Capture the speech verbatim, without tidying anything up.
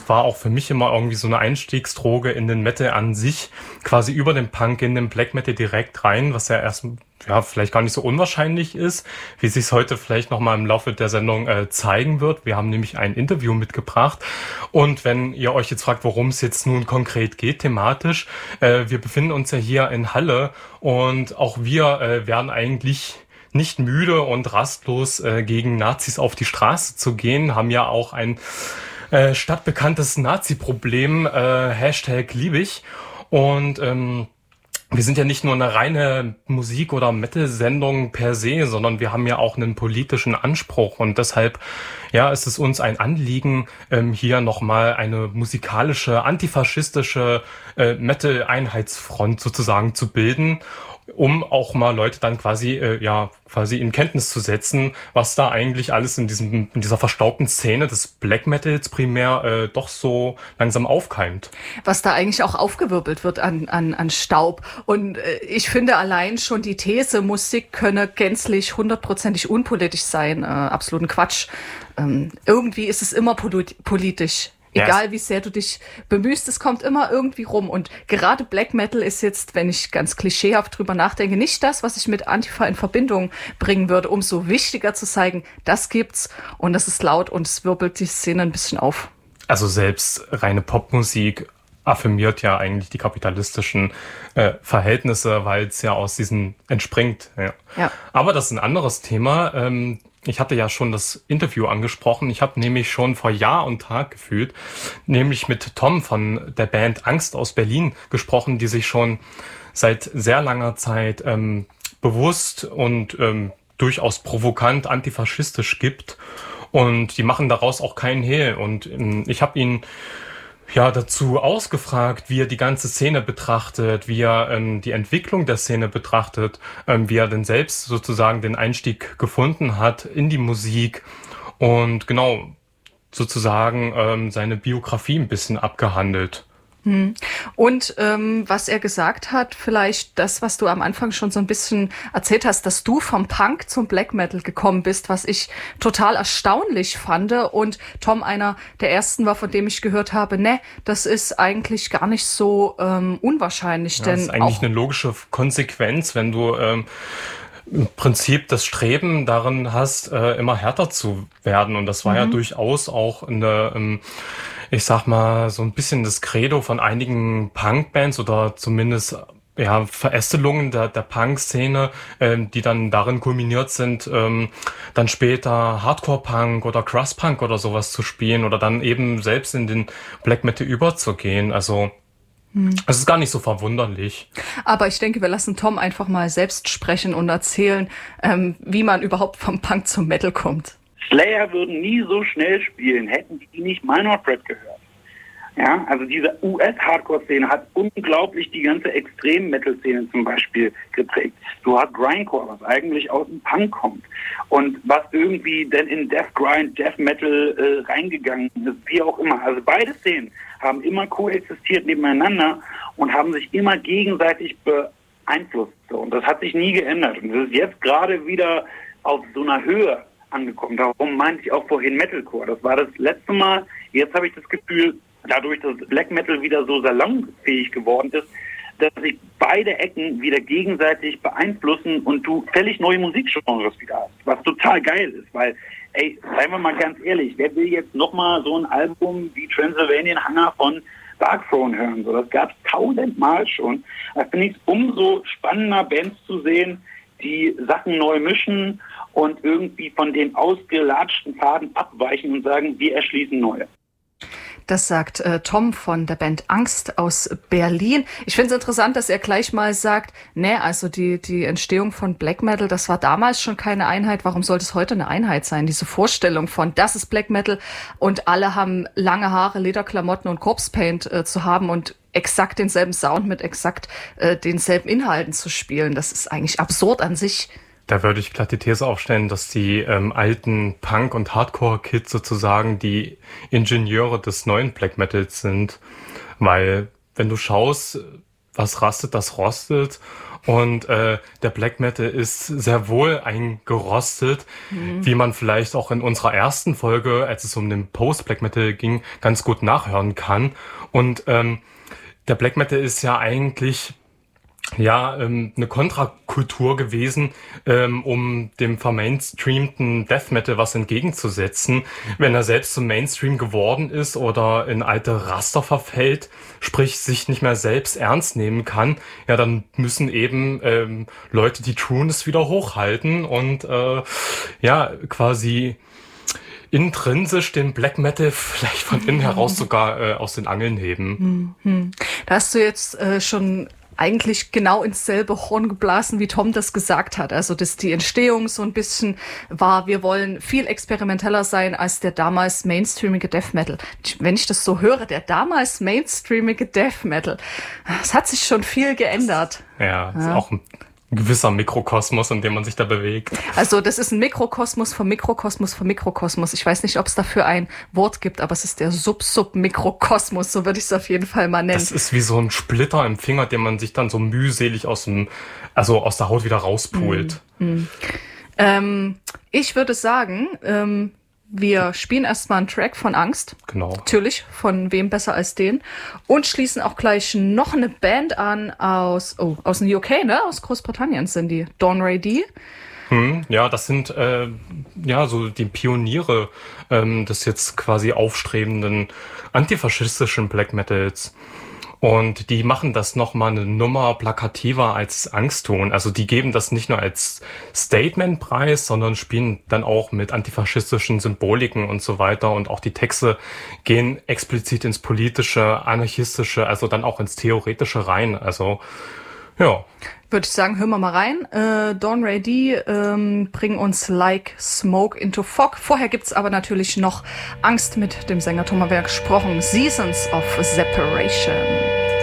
war auch für mich immer irgendwie so eine Einstiegsdroge in den Metal an sich, quasi über den Punk in den Black Metal direkt rein, was ja erst ja vielleicht gar nicht so unwahrscheinlich ist, wie sich es heute vielleicht nochmal im Laufe der Sendung äh, zeigen wird. Wir haben nämlich ein Interview mitgebracht und wenn ihr euch jetzt fragt, worum es jetzt nun konkret geht thematisch, äh, wir befinden uns ja hier in Halle und auch wir äh, werden eigentlich nicht müde und rastlos äh, gegen Nazis auf die Straße zu gehen, haben ja auch ein äh, stadtbekanntes Nazi-Problem, äh, Hashtag liebig. Und ähm, wir sind ja nicht nur eine reine Musik- oder Metal-Sendung per se, sondern wir haben ja auch einen politischen Anspruch. Und deshalb ja, ist es uns ein Anliegen, ähm, hier nochmal eine musikalische, antifaschistische äh, Metal-Einheitsfront sozusagen zu bilden, um auch mal Leute dann quasi äh, ja quasi in Kenntnis zu setzen, was da eigentlich alles in diesem in dieser verstaubten Szene des Black Metals primär äh, doch so langsam aufkeimt. Was da eigentlich auch aufgewirbelt wird an an an Staub. Und äh, ich finde allein schon die These, Musik könne gänzlich hundertprozentig unpolitisch sein, äh, absoluten Quatsch. Ähm, irgendwie ist es immer politisch. Egal wie sehr du dich bemühst, es kommt immer irgendwie rum. Und gerade Black Metal ist jetzt, wenn ich ganz klischeehaft drüber nachdenke, nicht das, was ich mit Antifa in Verbindung bringen würde, um so wichtiger zu zeigen, das gibt's und das ist laut und es wirbelt die Szene ein bisschen auf. Also selbst reine Popmusik affirmiert ja eigentlich die kapitalistischen äh, Verhältnisse, weil es ja aus diesen entspringt. Ja. Ja. Aber das ist ein anderes Thema. Ähm, Ich hatte ja schon das Interview angesprochen. Ich habe nämlich schon vor Jahr und Tag gefühlt, nämlich mit Tom von der Band Angst aus Berlin gesprochen, die sich schon seit sehr langer Zeit ähm, bewusst und ähm, durchaus provokant antifaschistisch gibt. Und die machen daraus auch keinen Hehl. Und ähm, ich habe ihn ja dazu ausgefragt, wie er die ganze Szene betrachtet, wie er ähm, die Entwicklung der Szene betrachtet, ähm, wie er denn selbst sozusagen den Einstieg gefunden hat in die Musik und genau sozusagen ähm, seine Biografie ein bisschen abgehandelt. Und ähm, was er gesagt hat, vielleicht das, was du am Anfang schon so ein bisschen erzählt hast, dass du vom Punk zum Black Metal gekommen bist, was ich total erstaunlich fand. Und Tom einer der ersten war, von dem ich gehört habe, ne, das ist eigentlich gar nicht so ähm, unwahrscheinlich. Ja, denn das ist eigentlich auch eine logische Konsequenz, wenn du ähm, im Prinzip das Streben darin hast, äh, immer härter zu werden. Und das war mhm. ja durchaus auch eine ähm, ich sag mal, so ein bisschen das Credo von einigen Punk-Bands oder zumindest ja Verästelungen der, der Punk-Szene, ähm, die dann darin kulminiert sind, ähm, dann später Hardcore-Punk oder Crust-Punk oder sowas zu spielen oder dann eben selbst in den Black Metal überzugehen. Also hm. es ist gar nicht so verwunderlich. Aber ich denke, wir lassen Tom einfach mal selbst sprechen und erzählen, ähm, wie man überhaupt vom Punk zum Metal kommt. Slayer würden nie so schnell spielen, hätten die nicht Minor Threat gehört. Ja, also diese U S-Hardcore-Szene hat unglaublich die ganze Extrem-Metal-Szene zum Beispiel geprägt. Du hast Grindcore, was eigentlich aus dem Punk kommt und was irgendwie dann in Death Grind, Death Metal äh, reingegangen ist, wie auch immer. Also beide Szenen haben immer koexistiert nebeneinander und haben sich immer gegenseitig beeinflusst. So. Und das hat sich nie geändert. Und das ist jetzt gerade wieder auf so einer Höhe angekommen. Darum meinte ich auch vorhin Metalcore. Das war das letzte Mal. Jetzt habe ich das Gefühl, dadurch, dass Black Metal wieder so salonfähig geworden ist, dass sich beide Ecken wieder gegenseitig beeinflussen und du völlig neue Musikgenres wieder hast. Was total geil ist, weil, ey, seien wir mal ganz ehrlich, wer will jetzt nochmal so ein Album wie Transylvanian Hunger von Darkthrone hören? So, das gab es tausendmal schon. Da finde ich es umso spannender, Bands zu sehen, die Sachen neu mischen und irgendwie von den ausgelatschten Pfaden abweichen und sagen, wir erschließen neue. Das sagt äh, Tom von der Band Angst aus Berlin. Ich finde es interessant, dass er gleich mal sagt, ne, also die die Entstehung von Black Metal, das war damals schon keine Einheit. Warum sollte es heute eine Einheit sein? Diese Vorstellung von, das ist Black Metal und alle haben lange Haare, Lederklamotten und Corpse Paint äh, zu haben und exakt denselben Sound mit exakt äh, denselben Inhalten zu spielen. Das ist eigentlich absurd an sich. Da würde ich glatt die These aufstellen, dass die ähm, alten Punk- und Hardcore-Kids sozusagen die Ingenieure des neuen Black Metals sind. Weil, wenn du schaust, was rastet, das rostet. Und äh, der Black Metal ist sehr wohl eingerostet, mhm. wie man vielleicht auch in unserer ersten Folge, als es um den Post-Black Metal ging, ganz gut nachhören kann. Und ähm, der Black Metal ist ja eigentlich ja ähm, eine Kontrakultur gewesen, ähm, um dem vermainstreamten Death Metal was entgegenzusetzen. Wenn er selbst zum Mainstream geworden ist oder in alte Raster verfällt, sprich sich nicht mehr selbst ernst nehmen kann, ja, dann müssen eben ähm, Leute die Trueness wieder hochhalten und äh, ja, quasi intrinsisch den Black Metal vielleicht von innen heraus sogar äh, aus den Angeln heben. Mhm. Da hast du jetzt äh, schon eigentlich genau ins selbe Horn geblasen, wie Tom das gesagt hat. Also, dass die Entstehung so ein bisschen war, wir wollen viel experimenteller sein als der damals mainstreamige Death Metal. Wenn ich das so höre, der damals mainstreamige Death Metal, es hat sich schon viel geändert. Ja, ja. Ist auch ein gewisser Mikrokosmos, in dem man sich da bewegt. Also das ist ein Mikrokosmos vom Mikrokosmos vom Mikrokosmos. Ich weiß nicht, ob es dafür ein Wort gibt, aber es ist der Sub-Sub-Mikrokosmos, so würde ich es auf jeden Fall mal nennen. Das ist wie so ein Splitter im Finger, den man sich dann so mühselig aus dem, also aus der Haut wieder rauspult. Mm, mm. Ähm, ich würde sagen, ähm, wir spielen erstmal einen Track von Angst. Genau. Natürlich, von wem besser als den. Und schließen auch gleich noch eine Band an aus, oh, aus dem U K, ne? Aus Großbritannien sind die. Dawn Ray D. Hm, ja, das sind äh, ja so die Pioniere ähm, des jetzt quasi aufstrebenden antifaschistischen Black Metals. Und die machen das nochmal eine Nummer plakativer als Angst tun. Also die geben das nicht nur als Statement preis, sondern spielen dann auch mit antifaschistischen Symboliken und so weiter. Und auch die Texte gehen explizit ins Politische, Anarchistische, also dann auch ins Theoretische rein. Also ja. Würde ich sagen, hören wir mal rein. Äh, Dawn Ray D ähm, bringen uns Like Smoke into Fog. Vorher gibt's aber natürlich noch Angst mit dem Sänger Thomas Werk gesprochen. Seasons of Separation.